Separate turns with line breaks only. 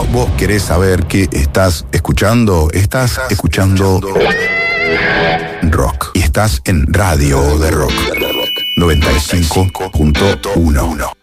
vos querés saber qué estás escuchando, estás escuchando rock. Y estás en Radio de Rock 95.1.